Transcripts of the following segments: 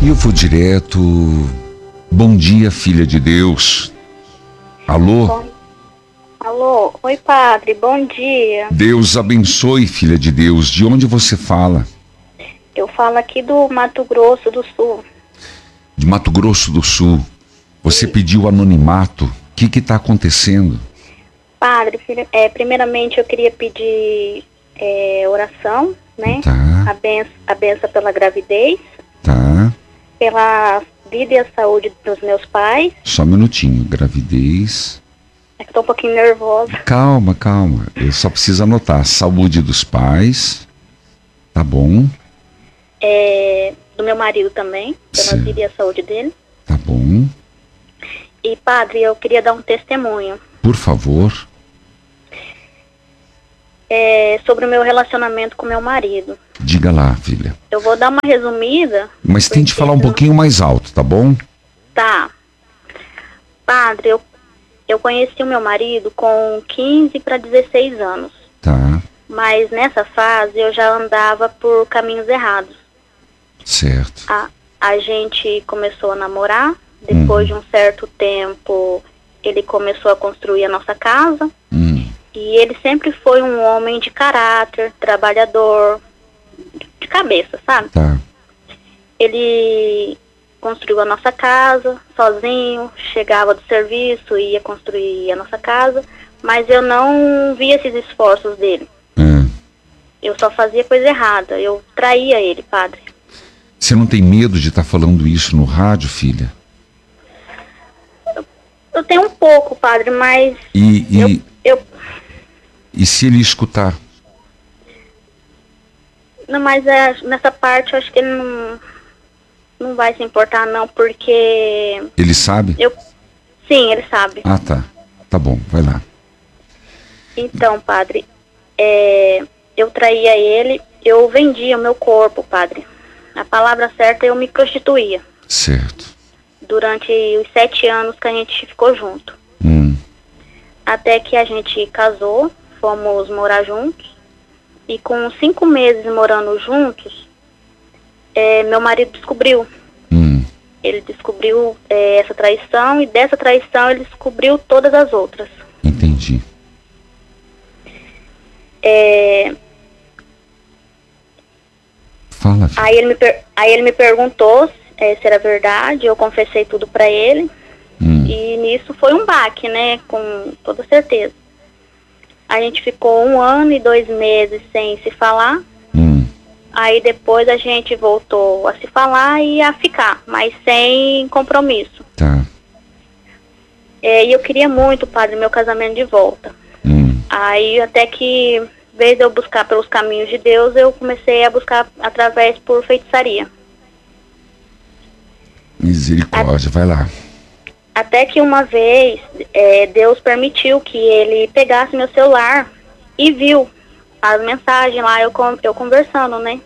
E eu vou direto. Bom dia, filha de Deus. Alô? Alô, oi padre, bom dia. Deus abençoe, filha de Deus. De onde você fala? Eu falo aqui do Mato Grosso do Sul. De Mato Grosso do Sul. Você pediu anonimato. O que está acontecendo? Padre, primeiramente eu queria pedir oração, né? Tá. A benção pela gravidez. Tá. Pela vida e a saúde dos meus pais. Só um minutinho. Gravidez. É que eu tô um pouquinho nervosa. Calma. Eu só preciso anotar. Saúde dos pais. Tá bom. Do meu marido também. Pela Certo. vida e a saúde dele. Tá bom. E padre, eu queria dar um testemunho. Por favor. Sobre o meu relacionamento com meu marido. Diga lá, filha. Eu vou dar uma resumida. Mas tente falar um pouquinho mais alto, tá bom? Tá. Padre, eu conheci o meu marido com 15 para 16 anos. Tá. Mas nessa fase eu já andava por caminhos errados. Certo. A gente começou a namorar. Depois de um certo tempo, ele começou a construir a nossa casa. E ele sempre foi um homem de caráter, trabalhador, de cabeça, sabe? Tá. Ele construiu a nossa casa sozinho, chegava do serviço, ia construir a nossa casa, mas eu não via esses esforços dele. Eu só fazia coisa errada, eu traía ele, padre. Você não tem medo de estar falando isso no rádio, filha? Eu tenho um pouco, padre, mas E se ele escutar? Não, mas nessa parte eu acho que ele não vai se importar não, porque... Ele sabe? Sim, ele sabe. Ah, tá. Tá bom, vai lá. Então, padre, eu traía ele, eu vendia o meu corpo, padre. A palavra certa, eu me prostituía. Certo. Durante os 7 anos que a gente ficou junto. Até que a gente casou, fomos morar juntos. E com 5 meses morando juntos, meu marido descobriu. Ele descobriu essa traição, e dessa traição ele descobriu todas as outras. Entendi. Fala, filha. Aí ele me perguntou se era verdade, eu confessei tudo pra ele. E nisso foi um baque, né? Com toda certeza. A gente ficou 1 ano e 2 meses sem se falar. Aí depois a gente voltou a se falar e a ficar, mas sem compromisso. Tá. E eu queria muito, padre, meu casamento de volta. Aí até que, em vez de eu buscar pelos caminhos de Deus, eu comecei a buscar por feitiçaria. Misericórdia, vai lá. Até que uma vez, Deus permitiu que ele pegasse meu celular e viu as mensagens lá, eu conversando, né?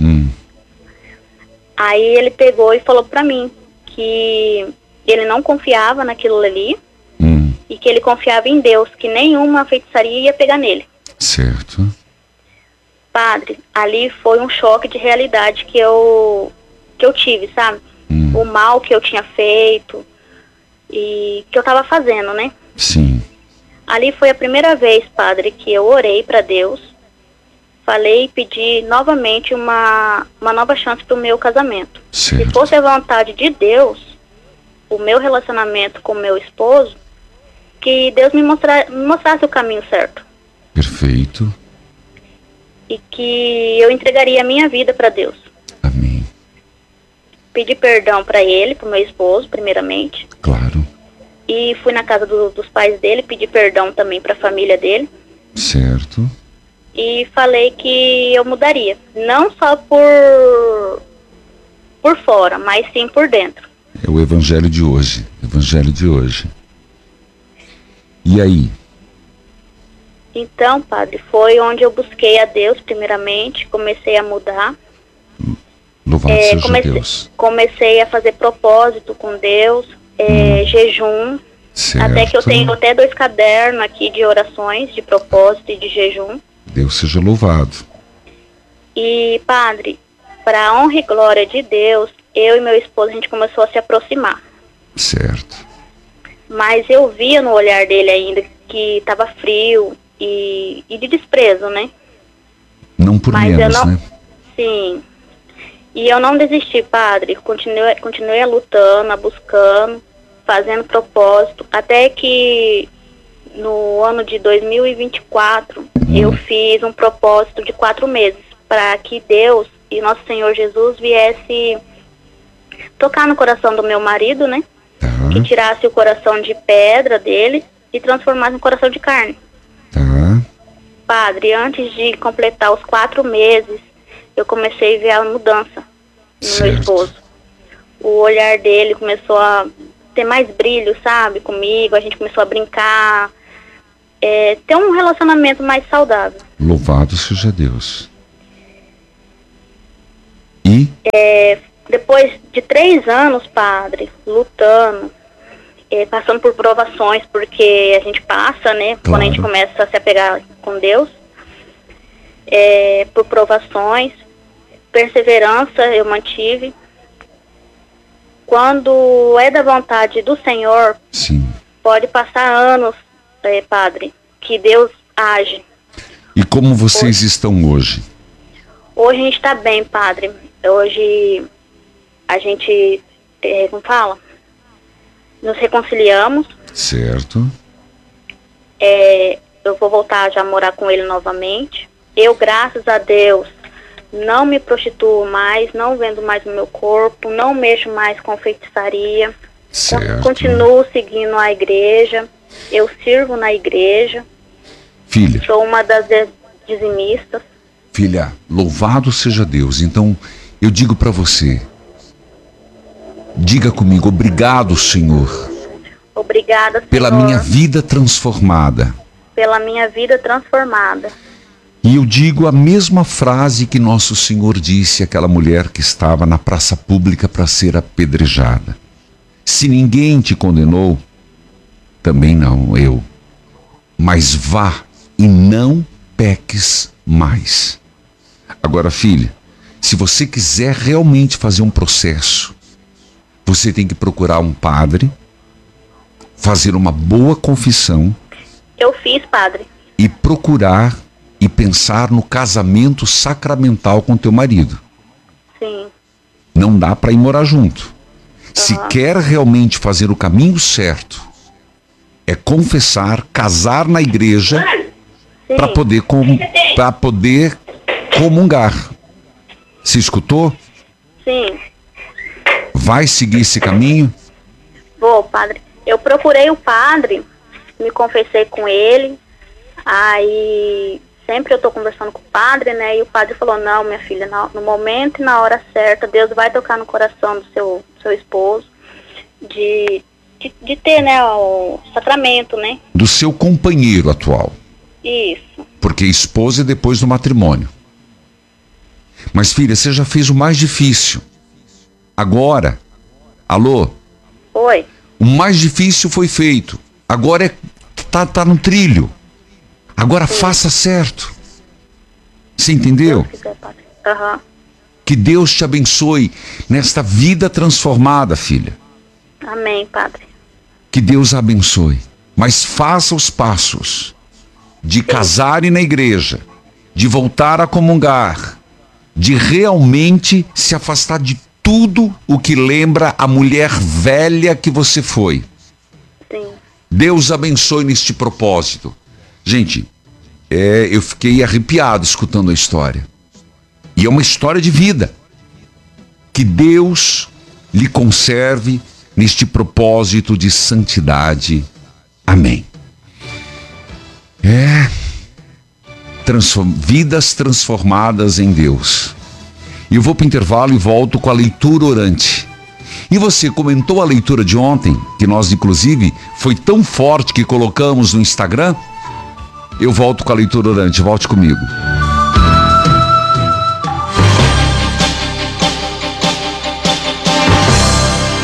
Aí ele pegou e falou pra mim que ele não confiava naquilo ali e que ele confiava em Deus, que nenhuma feitiçaria ia pegar nele. Certo. Padre, ali foi um choque de realidade que eu tive, sabe? O mal que eu tinha feito e que eu tava fazendo, né? Sim. Ali foi a primeira vez, padre, que eu orei pra Deus, falei e pedi novamente uma nova chance pro meu casamento. Certo. Se fosse a vontade de Deus, o meu relacionamento com meu esposo, que Deus me mostrasse o caminho certo. Perfeito. E que eu entregaria a minha vida pra Deus. Amém. Pedi perdão pra ele, pro meu esposo, primeiramente. Claro. E fui na casa dos pais dele, pedi perdão também pra família dele. Certo. E falei que eu mudaria. Não só por fora, mas sim por dentro. É o evangelho de hoje. Evangelho de hoje. E aí? Então, padre, foi onde eu busquei a Deus primeiramente, comecei a mudar. Louvado seja Deus. Comecei a fazer propósito com Deus, jejum. Certo. Até que eu tenho até 2 cadernos aqui de orações, de propósito e de jejum. Deus seja louvado. E, padre, para a honra e glória de Deus, eu e meu esposo, a gente começou a se aproximar. Certo. Mas eu via no olhar dele ainda que estava frio e de desprezo, né? Não por Mas menos, eu não, né? sim. E eu não desisti, padre. Continuei lutando, buscando, fazendo propósito, até que no ano de 2024 eu fiz um propósito de 4 meses para que Deus e nosso Senhor Jesus viesse tocar no coração do meu marido, né? Que tirasse o coração de pedra dele e transformasse em coração de carne. Tá. Padre, antes de completar os 4 meses, eu comecei a ver a mudança no meu esposo. O olhar dele começou a ter mais brilho, sabe, comigo. A gente começou a brincar, ter um relacionamento mais saudável. Louvado seja Deus. E? Depois de 3 anos, padre, lutando, passando por provações, porque a gente passa, né, Claro. quando a gente começa a se apegar com Deus, por provações, perseverança eu mantive. Quando é da vontade do Senhor, Sim. pode passar anos, padre, que Deus age. E como vocês estão hoje? Hoje a gente está bem, padre. Hoje a gente, como fala? Nos reconciliamos. Certo. Eu vou voltar já a morar com ele novamente. Eu, graças a Deus, não me prostituo mais, não vendo mais o meu corpo, não mexo mais com feitiçaria. Certo. Continuo seguindo a igreja. Eu sirvo na igreja. Filha. Sou uma das dizimistas. Filha, louvado seja Deus. Então, eu digo para você, diga comigo, obrigado, Senhor, Obrigada, Senhor, pela minha vida transformada. pela minha vida transformada. E eu digo a mesma frase que nosso Senhor disse àquela mulher que estava na praça pública para ser apedrejada. Se ninguém te condenou, também não eu. Mas vá e não peques mais. Agora, filha, se você quiser realmente fazer um processo, você tem que procurar um padre, fazer uma boa confissão. Eu fiz, padre. E procurar e pensar no casamento sacramental com teu marido. Sim. Não dá para ir morar junto. Se quer realmente fazer o caminho certo, é confessar, casar na igreja para poder comungar. Se escutou? Sim. Vai seguir esse caminho? Vou, padre. Eu procurei o padre, me confessei com ele, aí sempre eu tô conversando com o padre, né, e o padre falou, não, minha filha, no momento e na hora certa, Deus vai tocar no coração do seu esposo, de ter, né, o sacramento, né. Do seu companheiro atual. Isso. Porque esposa é depois do matrimônio. Mas, filha, você já fez o mais difícil. Agora, alô? Oi. O mais difícil foi feito. Agora tá no trilho. Agora faça certo. Você entendeu? Aham. Que Deus te abençoe nesta vida transformada, filha. Amém, padre. Que Deus a abençoe. Mas faça os passos de casar e na igreja, de voltar a comungar, de realmente se afastar de tudo o que lembra a mulher velha que você foi. Sim. Deus abençoe neste propósito. Gente, eu fiquei arrepiado escutando a história. E é uma história de vida. Que Deus lhe conserve neste propósito de santidade. Amém. Vidas transformadas em Deus. E eu vou para o intervalo e volto com a leitura orante. E você comentou a leitura de ontem, que nós inclusive foi tão forte que colocamos no Instagram. Eu volto com a leitura orante, volte comigo.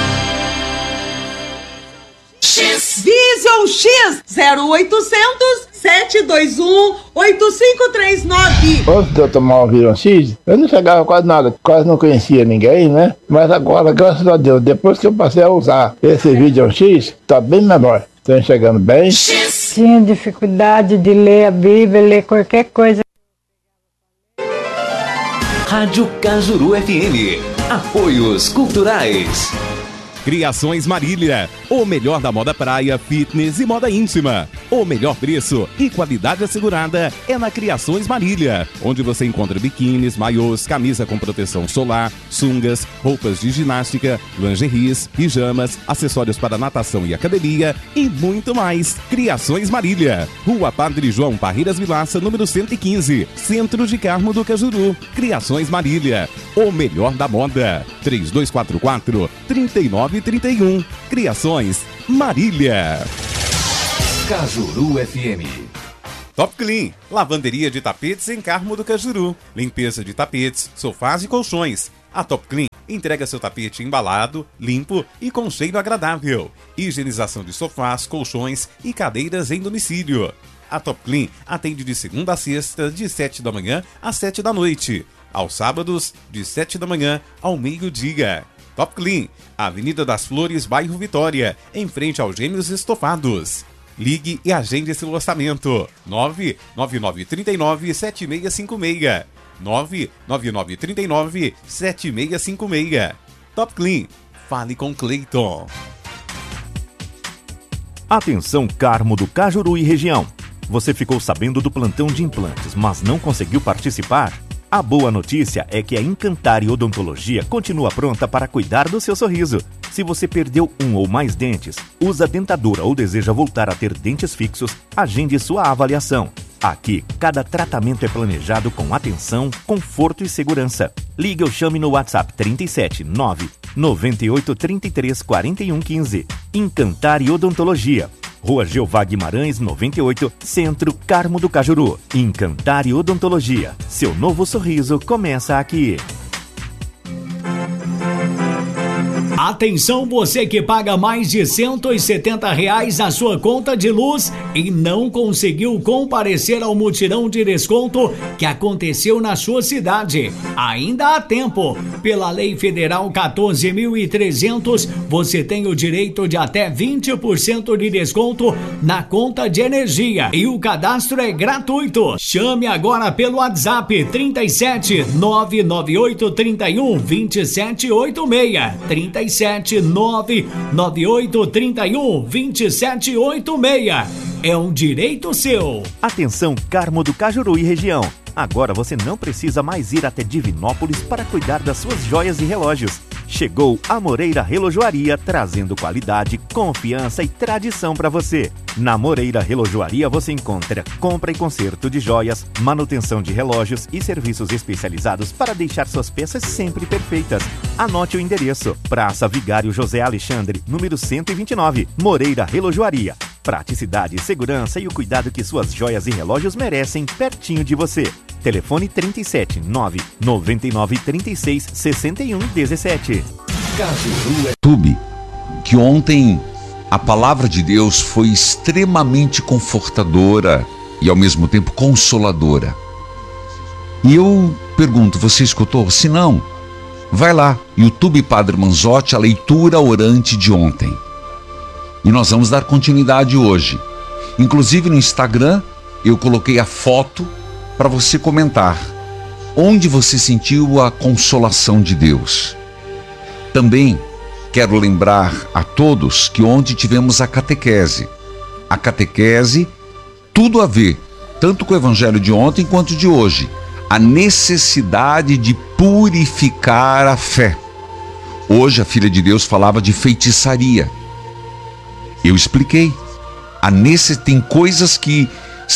Vision X 0800 721-8539. Antes de eu tomar o Vironcid, eu não chegava quase nada, quase não conhecia ninguém, né? Mas agora, graças a Deus, depois que eu passei a usar esse Vironcid, tá bem melhor. Tô enxergando bem. Tinha dificuldade de ler a Bíblia, ler qualquer coisa. Rádio Cajuru FM. Apoios culturais. Criações Marília, o melhor da moda praia, fitness e moda íntima. O melhor preço e qualidade assegurada é na Criações Marília, onde você encontra biquínis, maiôs, camisa com proteção solar, sungas, roupas de ginástica, lingeries, pijamas, acessórios para natação e academia e muito mais. Criações Marília, Rua Padre João Parreiras Vilaça, número 115, Centro de Carmo do Cajuru. Criações Marília, o melhor da moda. 3244-3931. Criações Marília. Cajuru FM. Top Clean, lavanderia de tapetes em Carmo do Cajuru. Limpeza de tapetes, sofás e colchões. A Top Clean entrega seu tapete embalado, limpo e com cheiro agradável. Higienização de sofás, colchões e cadeiras em domicílio. A Top Clean atende de segunda a sexta, de 7 da manhã às 7 da noite. Aos sábados, de 7 da manhã ao meio-dia. Top Clean, Avenida das Flores, bairro Vitória, em frente aos Gêmeos Estofados. Ligue e agende esse orçamento. 99939-7656. 99939-7656. Top Clean, fale com Cleiton. Atenção, Carmo do Cajuru e região. Você ficou sabendo do plantão de implantes, mas não conseguiu participar? A boa notícia é que a Encantare Odontologia continua pronta para cuidar do seu sorriso. Se você perdeu um ou mais dentes, usa dentadura ou deseja voltar a ter dentes fixos, agende sua avaliação. Aqui, cada tratamento é planejado com atenção, conforto e segurança. Ligue ou chame no WhatsApp 37 9 98 33 41 15. Encantare Odontologia. Rua Jeová Guimarães, 98, Centro, Carmo do Cajuru. Encantare Odontologia. Seu novo sorriso começa aqui. Atenção, você que paga mais de R$170 na sua conta de luz e não conseguiu comparecer ao mutirão de desconto que aconteceu na sua cidade. Ainda há tempo. Pela Lei Federal 14.300, você tem o direito de até 20% de desconto na conta de energia. E o cadastro é gratuito. Chame agora pelo WhatsApp 37 998 31 2786. 998312786. É um direito seu. Atenção, Carmo do Cajuru e região. Agora você não precisa mais ir até Divinópolis para cuidar das suas joias e relógios. Chegou a Moreira Relojoaria, trazendo qualidade, confiança e tradição para você. Na Moreira Relojoaria você encontra compra e conserto de joias, manutenção de relógios e serviços especializados para deixar suas peças sempre perfeitas. Anote o endereço: Praça Vigário José Alexandre, número 129, Moreira Relojoaria. Praticidade, segurança e o cuidado que suas joias e relógios merecem pertinho de você. Telefone 37 9 99 36 61 17. YouTube, que ontem a palavra de Deus foi extremamente confortadora e ao mesmo tempo consoladora. E eu pergunto, você escutou? Se não, vai lá, YouTube Padre Manzotti, a leitura orante de ontem. E nós vamos dar continuidade hoje. Inclusive no Instagram, eu coloquei a foto para você comentar onde você sentiu a consolação de Deus. Também quero lembrar a todos que ontem tivemos a catequese. A catequese, tudo a ver, tanto com o evangelho de ontem quanto de hoje. A necessidade de purificar a fé. Hoje a filha de Deus falava de feitiçaria. Eu expliquei. Tem coisas que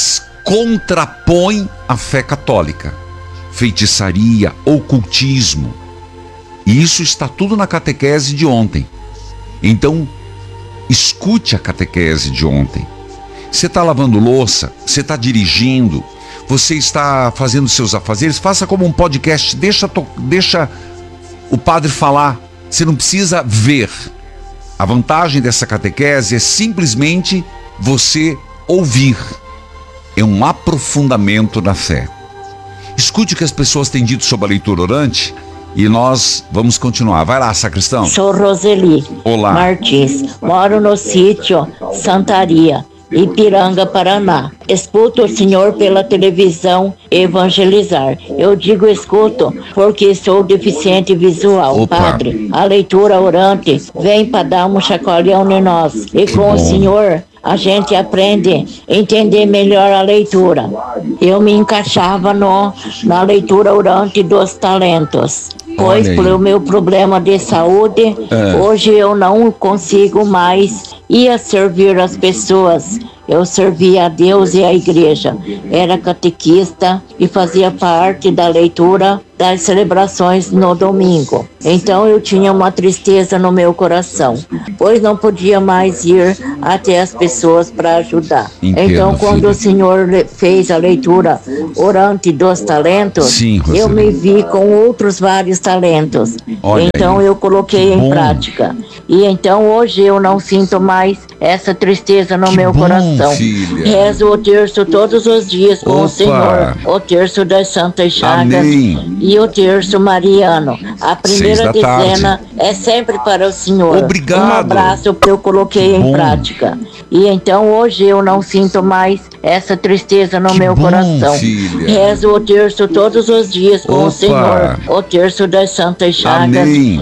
contrapõem a fé católica. Feitiçaria, ocultismo. E isso está tudo na catequese de ontem. Então, escute a catequese de ontem. Você está lavando louça, você está dirigindo, você está fazendo seus afazeres, faça como um podcast, deixa o padre falar. Você não precisa ver. A vantagem dessa catequese é simplesmente você ouvir. é um aprofundamento na fé. Escute o que as pessoas têm dito sobre a leitura orante e nós vamos continuar. Vai lá, sacristão. Sou Roseli Olá. Martins, moro no sítio Santaria, Ipiranga, Paraná. Escuto o senhor pela televisão evangelizar. Eu digo escuto porque sou deficiente visual. Opa. Padre, a leitura orante vem para dar um chacoalhão em nós. E Que com bom. o senhor a gente aprende a entender melhor a leitura. Eu me encaixava na leitura orante dos talentos. Pois Olha aí. pelo meu problema de saúde, hoje eu não consigo mais ir a servir as pessoas. Eu servia a Deus e a igreja. Era catequista e fazia parte da leitura das celebrações no domingo. Então eu tinha uma tristeza no meu coração, pois não podia mais ir até as pessoas para ajudar. Entendo, então quando filha. o Senhor fez a leitura orante dos talentos, Sim, Roseli. eu me vi com outros vários talentos. Olha Então aí. eu coloquei Que em bom. prática. E então hoje eu não sinto mais essa tristeza no Que meu bom, coração. filha. Rezo o terço todos os dias com Opa. o Senhor. O terço das Santas Chagas Amém. e o terço mariano. A 6 primeira da dezena é sempre para o Senhor. Obrigado. Um abraço que eu coloquei Que bom. em prática. E então hoje eu não sinto mais essa tristeza no Que meu bom, coração. filha. Rezo o terço todos os dias com Opa. o Senhor. O terço das Santas Chagas Amém.